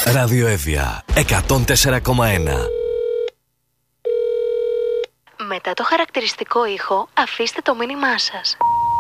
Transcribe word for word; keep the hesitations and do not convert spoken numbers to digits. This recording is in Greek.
Ραδιοέβια εκατόν τέσσερα κόμμα ένα. Μετά το χαρακτηριστικό ήχο, αφήστε το μήνυμά σας.